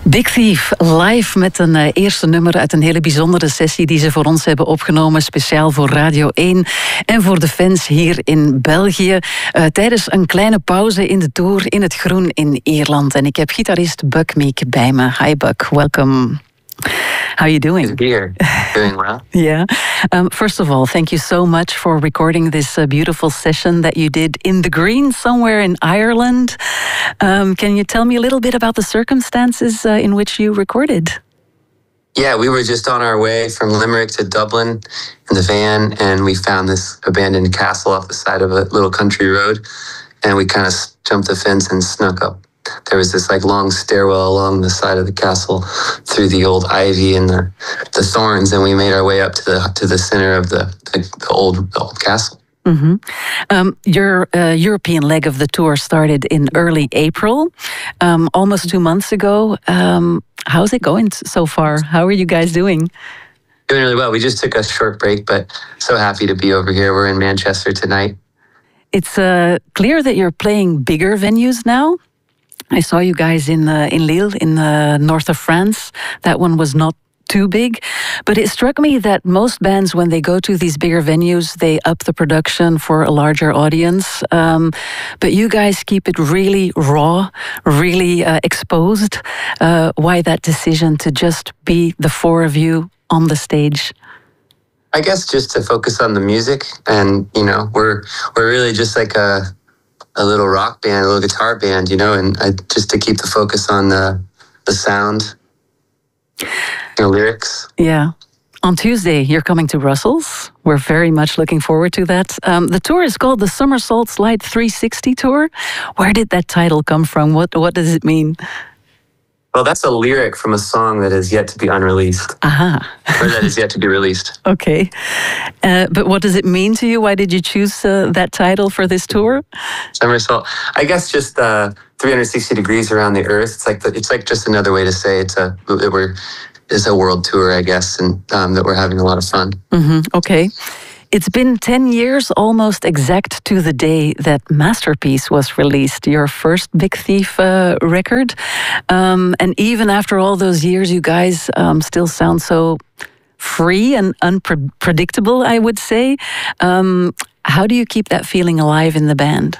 Big Thief live met een eerste nummer uit een hele bijzondere sessie die ze voor ons hebben opgenomen, speciaal voor Radio 1 en voor de fans hier in België, tijdens een kleine pauze in de tour in het groen in Ierland. En ik heb gitarist Buck Meek bij me. Hi Buck, welcome. How are you doing? Good here. Doing well. Yeah. First of all, thank you so much for recording this beautiful session that you did in the green somewhere in Ireland. Can you tell me a little bit about the circumstances in which you recorded? Yeah, we were just on our way from Limerick to Dublin in the van, and we found this abandoned castle off the side of a little country road, and we kind of jumped the fence and snuck up. There was this long stairwell along the side of the castle through the old ivy and the thorns, and we made our way up to the center of the old castle. Mm-hmm. Your European leg of the tour started in early April, almost 2 months ago. How's it going so far? How are you guys doing? Doing really well. We just took a short break, but so happy to be over here. We're in Manchester tonight. It's clear that you're playing bigger venues now. I saw you guys in Lille, in the north of France. That one was not too big, but it struck me that most bands, when they go to these bigger venues, they up the production for a larger audience. But you guys keep it really raw, really exposed. Why that decision to just be the four of you on the stage? I guess just to focus on the music, and we're really just like a little rock band, a little guitar band, and just to keep the focus on the sound, the lyrics. Yeah. On Tuesday, you're coming to Brussels. We're very much looking forward to that. The tour is called the Somersault Slide 360 Tour. Where did that title come from? What does it mean? Well, that's a lyric from a song that is yet to be unreleased. Aha. Or that is yet to be released. Okay. But what does it mean to you? Why did you choose that title for this tour? Somersault. I guess just 360 degrees around the earth. It's like just another way to say it's a world tour, I guess, and that we're having a lot of fun. Mm-hmm. Okay. It's been 10 years, almost exact to the day that Masterpiece was released, your first Big Thief record. And even after all those years, you guys still sound so free and unpredictable, I would say. How do you keep that feeling alive in the band?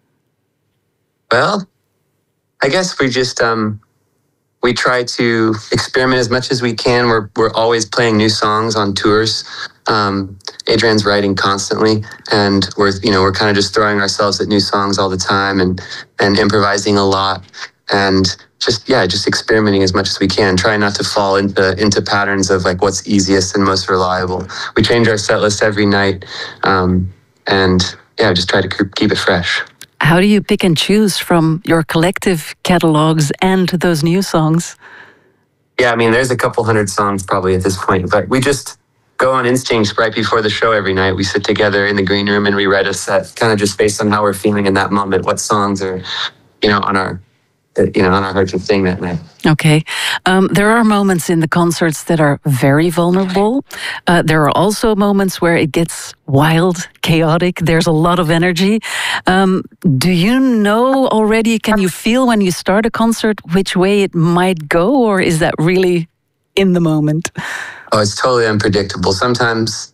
Well, I guess we just... we try to experiment as much as we can. We're always playing new songs on tours. Adrian's writing constantly, and we're kind of just throwing ourselves at new songs all the time and improvising a lot, and just experimenting as much as we can. Trying not to fall into patterns of what's easiest and most reliable. We change our set list every night, and just try to keep it fresh. How do you pick and choose from your collective catalogs and those new songs? Yeah, I mean, there's a couple hundred songs probably at this point, but we just go on instinct right before the show every night. We sit together in the green room and rewrite a set, kind of just based on how we're feeling in that moment, what songs are, on our heart to sing that night. Okay. There are moments in the concerts that are very vulnerable. There are also moments where it gets wild, chaotic. There's a lot of energy. Do you know already, can you feel when you start a concert which way it might go, or is that really in the moment? Oh, it's totally unpredictable. Sometimes,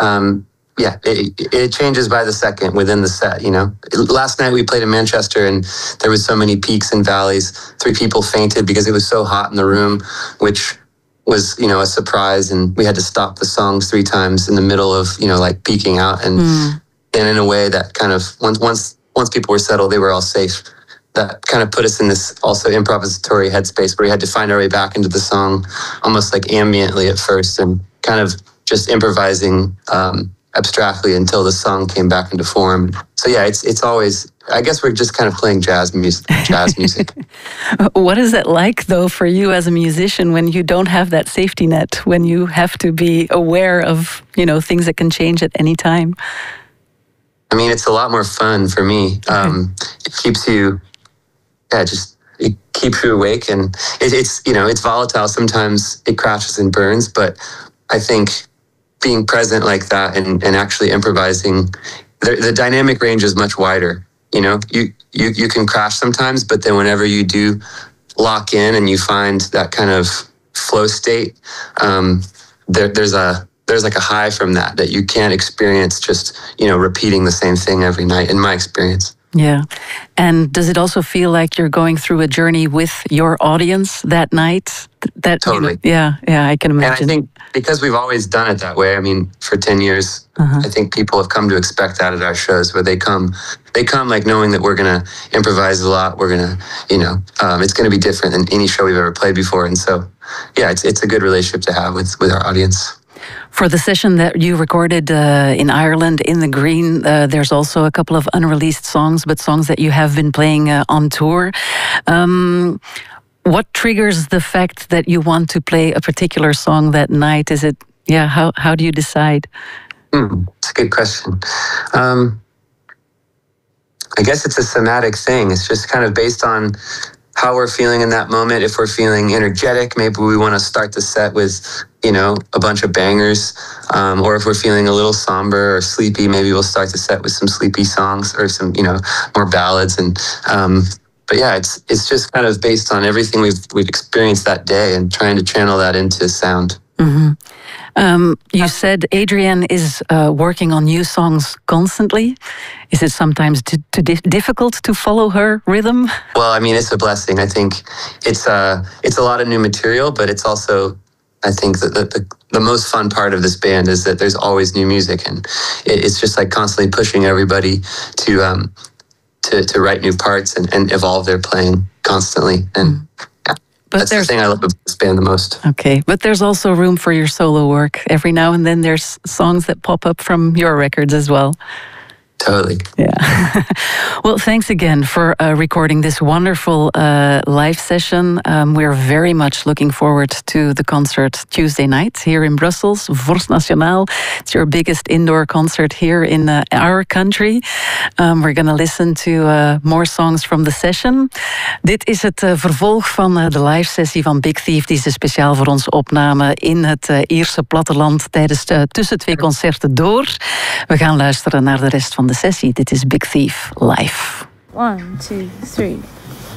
it changes by the second within the set, Last night we played in Manchester and there was so many peaks and valleys. 3 people fainted because it was so hot in the room, which was, a surprise. And we had to stop the songs 3 times in the middle of, peaking out. And in a way that kind of, once people were settled, they were all safe. That kind of put us in this also improvisatory headspace where we had to find our way back into the song almost ambiently at first and kind of just improvising abstractly until the song came back into form. So yeah, it's always, I guess we're just kind of playing jazz music. What is that like though for you as a musician when you don't have that safety net, when you have to be aware of, things that can change at any time? I mean, it's a lot more fun for me. It keeps you, it keeps you awake, and it's volatile. Sometimes it crashes and burns, but I think being present like that and actually improvising, the dynamic range is much wider. You can crash sometimes, but then whenever you do lock in and you find that kind of flow state, there's like a high from that you can't experience just, repeating the same thing every night, in my experience. Yeah. And does it also feel like you're going through a journey with your audience that night? Totally. Yeah, I can imagine. And I think because we've always done it that way, I mean, for 10 years, I think people have come to expect that at our shows, where they come like knowing that we're going to improvise a lot. We're going to, it's going to be different than any show we've ever played before. And so, yeah, it's a good relationship to have with our audience. For the session that you recorded in Ireland, in the Green, there's also a couple of unreleased songs, but songs that you have been playing on tour. What triggers the fact that you want to play a particular song that night? Is it, how do you decide? It's a good question. I guess it's a somatic thing. It's just kind of based on how we're feeling in that moment. If we're feeling energetic, maybe we want to start the set with, a bunch of bangers. Or if we're feeling a little somber or sleepy, maybe we'll start the set with some sleepy songs or some, more ballads. And but yeah, it's just kind of based on everything we've experienced that day and trying to channel that into sound. You said Adrian is working on new songs constantly. Is it sometimes too difficult to follow her rhythm? Well, I mean, it's a blessing. I think it's a lot of new material, but it's also, I think that the most fun part of this band is that there's always new music, and it's just like constantly pushing everybody to write new parts and evolve their playing constantly. And that's the thing I love about this band the most. Okay, but there's also room for your solo work. Every now and then there's songs that pop up from your records as well. Totally. Yeah. Well, thanks again for recording this wonderful live session. We're very much looking forward to the concert Tuesday night here in Brussels, Vorst Nationaal. It's your biggest indoor concert here in our country. We're going to listen to more songs from the session. Dit is het vervolg van de live sessie van Big Thief, die ze speciaal voor ons opnamen in het Ierse platteland tijdens tussen twee concerten door. We gaan luisteren naar de rest van de sessie. Dit is Big Thief live. 1, 2, 3.